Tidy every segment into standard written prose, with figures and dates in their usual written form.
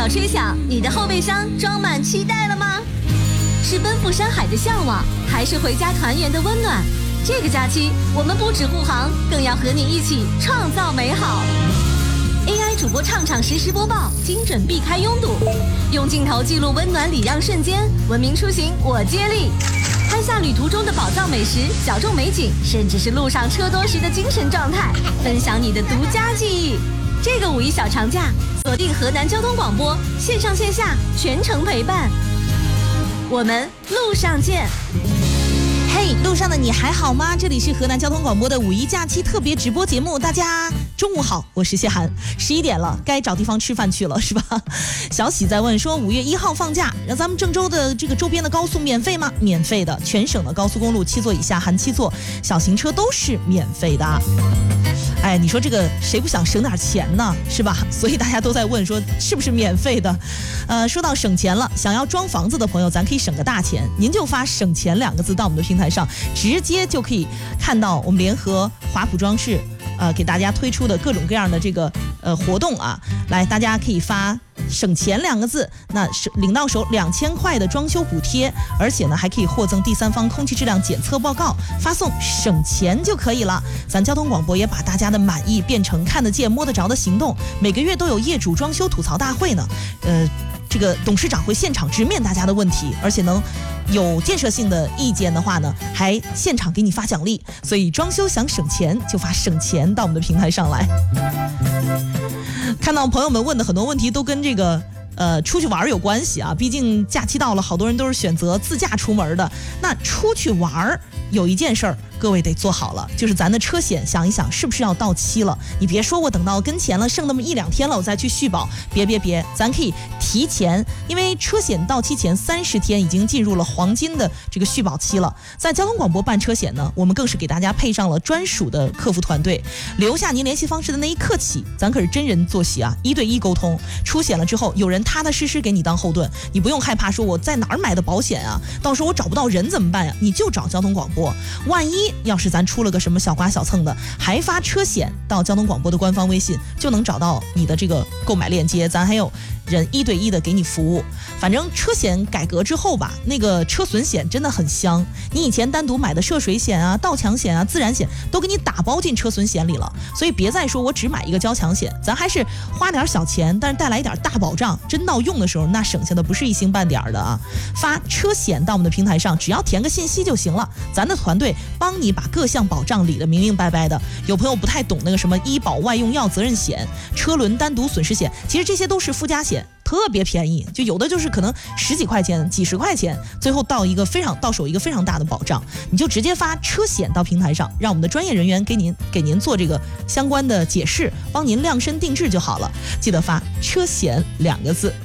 鸟吹响，你的后备箱装满期待了吗？是奔赴山海的向往，还是回家团圆的温暖？这个假期，我们不止护航，更要和你一起创造美好。AI 主播畅实时播报，精准避开拥堵，用镜头记录温暖礼让瞬间，文明出行我接力。拍下旅途中的宝藏美食、小众美景，甚至是路上车多时的精神状态，分享你的独家记忆。这个五一小长假，锁定河南交通广播，线上线下全程陪伴。我们路上见。 嘿，路上的你还好吗？这里是河南交通广播的五一假期特别直播节目，大家中午好，我是谢涵。11点了，该找地方吃饭去了，是吧？小喜在问说，5月1号放假，让咱们郑州的这个周边的高速免费吗？免费的，全省的高速公路7座以下含7座小型车都是免费的。哎，你说这个谁不想省点钱呢？是吧？所以大家都在问说是不是免费的？说到省钱了，想要装房子的朋友，咱可以省个大钱，您就发省钱2个字到我们的平台上，直接就可以看到我们联合华普装饰给大家推出的各种各样的这个活动啊。来，大家可以发省钱2个字，那领到手2000块的装修补贴，而且呢还可以获赠第三方空气质量检测报告，发送省钱就可以了。咱交通广播也把大家的满意变成看得见摸得着的行动，每个月都有业主装修吐槽大会呢，这个董事长会现场直面大家的问题，而且能有建设性的意见的话呢，还现场给你发奖励。所以装修想省钱，就发省钱到我们的平台上来。看到朋友们问的很多问题都跟这个出去玩有关系啊，毕竟假期到了，好多人都是选择自驾出门的。那出去玩有一件事儿，各位得做好了，就是咱的车险想一想是不是要到期了。你别说我等到跟前了，剩那么1-2天了我再去续保，别，咱可以提前，因为车险到期前30天已经进入了黄金的这个续保期了。在交通广播办车险呢，我们更是给大家配上了专属的客服团队，留下您联系方式的那一刻起，咱可是真人坐席啊，1对1沟通。出险了之后，有人踏踏实实给你当后盾，你不用害怕说我在哪儿买的保险啊，到时候我找不到人怎么办呀？你就找交通广播，万一要是咱出了个什么小刮小蹭的，还发车险到交通广播的官方微信，就能找到你的这个购买链接，咱还有人1对1的给你服务。反正车险改革之后吧，那个车损险真的很香，你以前单独买的涉水险啊、盗抢险啊、自燃险都给你打包进车损险里了，所以别再说我只买一个交强险，咱还是花点小钱，但是带来一点大保障，真到用的时候那省下的不是一星半点的啊。发车险到我们的平台上，只要填个信息就行了，咱的团队帮你把各项保障理得明明白白的。有朋友不太懂那个什么医保外用药责任险、车轮单独损失险，其实这些都是附加险，特别便宜，就有的就是可能10几块钱、几十块钱，最后到手一个非常大的保障。你就直接发车险到平台上，让我们的专业人员给您做这个相关的解释，帮您量身定制就好了。记得发车险2个字。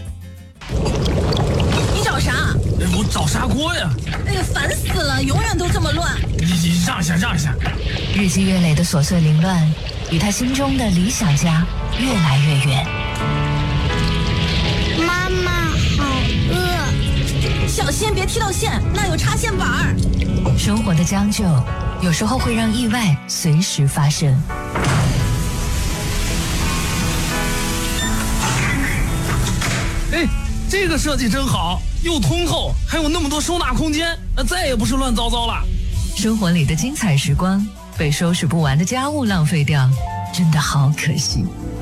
你找啥？ 我找砂锅呀！ 哎呀，烦死了，永远都这么乱。 你让一下。 日积月累的琐碎凌乱，与他心中的理想家越来越远。 妈妈好饿。 小心别踢到线，那有插线板。 生活的将就有时候会让意外随时发生。 哎，这个设计真好，又通透，还有那么多收纳空间，再也不是乱糟糟了。 生活里的精彩时光被收拾不完的家务浪费掉，真的好可惜。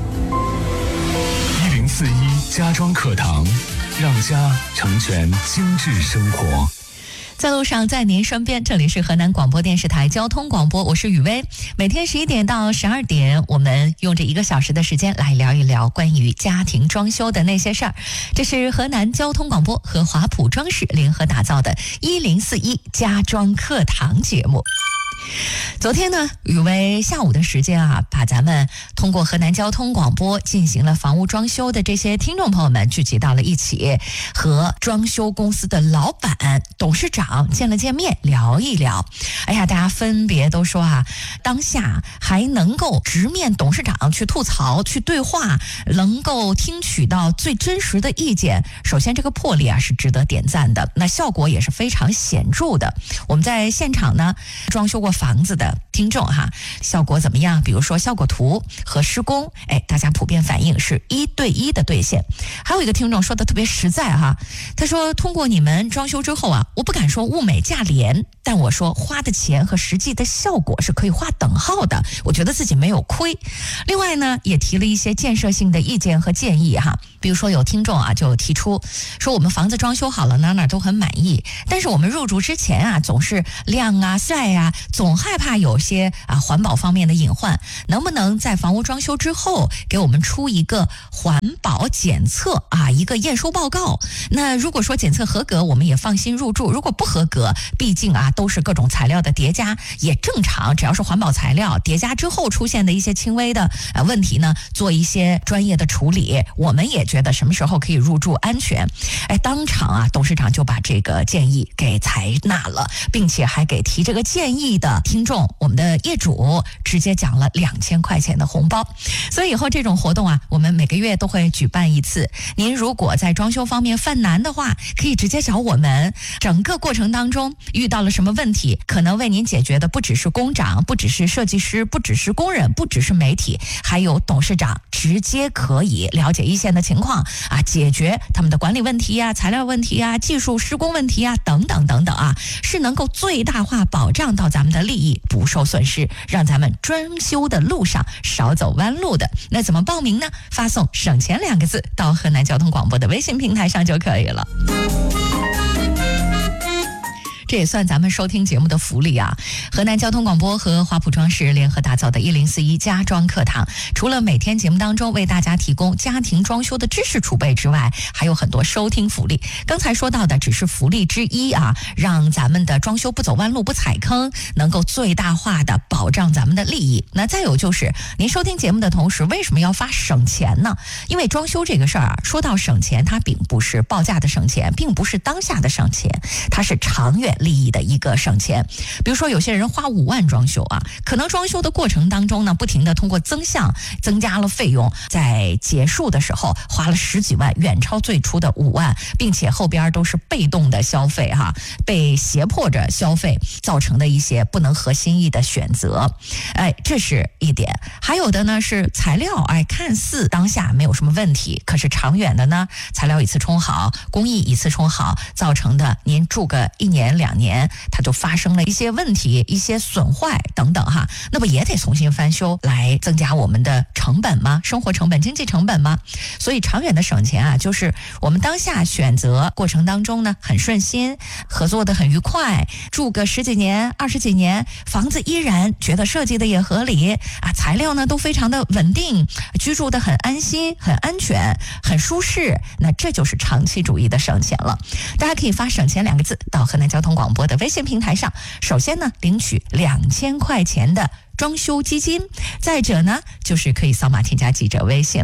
1041家装课堂，让家成全精致生活。 在路上，在您身边，这里是河南广播电视台交通广播，我是雨薇。每天11点到12点，我们用这1个小时的时间来聊一聊关于家庭装修的那些事儿。这是河南交通广播和华普装饰联合打造的1041家装课堂节目。昨天呢，雨薇下午的时间啊，把咱们通过河南交通广播进行了房屋装修的这些听众朋友们聚集到了一起，和装修公司的老板、董事长见了见面，聊一聊。哎呀，大家分别都说啊，当下还能够直面董事长去吐槽、去对话，能够听取到最真实的意见。首先，这个魄力啊是值得点赞的，那效果也是非常显著的。我们在现场呢，装修过房子的听众哈，效果怎么样？比如说效果图和施工，大家普遍反映是1对1的兑现。还有一个听众说的特别实在哈，他说通过你们装修之后啊，我不敢说物美价廉，但我说花的钱和实际的效果是可以划等号的，我觉得自己没有亏。另外呢，也提了一些建设性的意见和建议哈，比如说有听众啊就提出说，我们房子装修好了，哪都很满意，但是我们入住之前啊总是晾啊晒啊，总害怕有些环保方面的隐患，能不能在房屋装修之后给我们出一个环保检测一个验收报告？那如果说检测合格，我们也放心入住；如果不合格，毕竟都是各种材料的叠加，也正常，只要是环保材料叠加之后出现的一些轻微的问题呢，做一些专业的处理，我们也觉得什么时候可以入住安全。当场董事长就把这个建议给采纳了，并且还给提这个建议的听众，我们的业主直接奖了2000块钱的红包。所以以后这种活动我们每个月都会举办一次。您如果在装修方面犯难的话，可以直接找我们，整个过程当中遇到了什么问题，可能为您解决的不只是工长，不只是设计师，不只是工人，不只是媒体，还有董事长直接可以了解一线的情况解决他们的管理问题材料问题技术施工问题等等等等是能够最大化保障到咱们的利益不受损失，让咱们装修的路上少走弯路的。那怎么报名呢？发送省钱2个字到河南交通广播的微信平台上就可以了。这也算咱们收听节目的福利河南交通广播和华普装饰联合打造的1041家装课堂，除了每天节目当中为大家提供家庭装修的知识储备之外，还有很多收听福利。刚才说到的只是福利之一让咱们的装修不走弯路不踩坑，能够最大化的保障咱们的利益。那再有就是您收听节目的同时，为什么要发省钱呢？因为装修这个事儿说到省钱，它并不是报价的省钱，并不是当下的省钱，它是长远利益的一个省钱。比如说有些人花5万装修可能装修的过程当中呢，不停的通过增项增加了费用，在结束的时候花了10几万，远超最初的5万，并且后边都是被动的消费被胁迫着消费造成的一些不能合心意的选择。这是一点。还有的呢是材料看似当下没有什么问题，可是长远的呢，材料一次冲好，工艺一次冲好，造成的您住个1年2年，它就发生了一些问题，一些损坏等等那么也得重新翻修，来增加我们的成本吗？生活成本、经济成本吗？所以长远的省钱就是我们当下选择过程当中呢，很顺心，合作的很愉快，住个10几年、20几年，房子依然觉得设计的也合理材料呢都非常的稳定，居住的很安心、很安全、很舒适，那这就是长期主义的省钱了。大家可以发省钱2个字到河南交通广播的微信平台上，首先呢领取2000块钱的装修基金，再者呢就是可以扫码添加记者微信。